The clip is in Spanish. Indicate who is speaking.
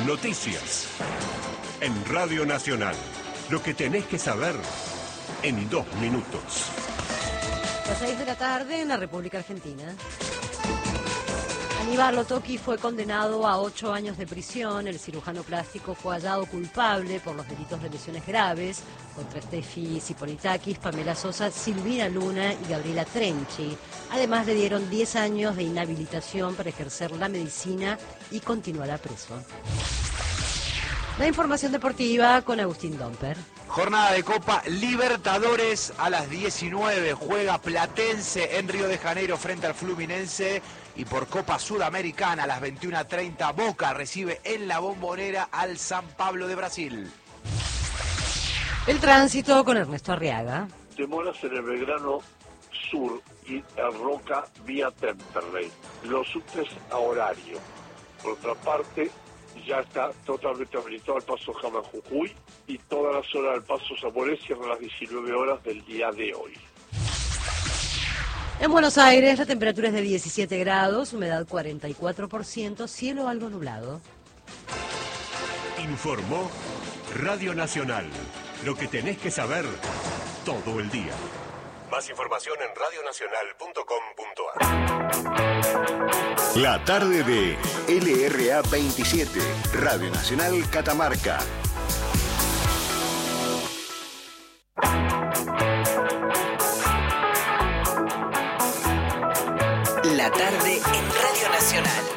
Speaker 1: Noticias. En Radio Nacional. Lo que tenés que saber en 2 minutos.
Speaker 2: Las 6 de la tarde en la República Argentina. Aníbal Otocchi fue condenado a 8 años de prisión. El cirujano plástico fue hallado culpable por los delitos de lesiones graves contra Steffi Zipolitakis, Pamela Sosa, Silvina Luna y Gabriela Trenchi. Además, le dieron 10 años de inhabilitación para ejercer la medicina y continuará preso. La información deportiva con Agustín Domper.
Speaker 3: Jornada de Copa Libertadores a las 19. Juega Platense en Río de Janeiro frente al Fluminense. Y por Copa Sudamericana a las 21:30, Boca recibe en la Bombonera al San Pablo de Brasil.
Speaker 2: El tránsito con Ernesto Arriaga.
Speaker 4: Demoras en el Belgrano Sur y en Roca vía Temperley. Los subtes a horario. Por otra parte, ya está totalmente habilitado el paso Jama Jujuy y toda la zona del paso Zamoré cierra a las 19 horas del día de hoy.
Speaker 2: En Buenos Aires la temperatura es de 17 grados, humedad 44%, cielo algo nublado.
Speaker 1: Informó Radio Nacional. Lo que tenés que saber todo el día. Más información en radionacional.com.ar.
Speaker 5: La tarde de LRA 27, Radio Nacional Catamarca.
Speaker 6: La tarde en Radio Nacional.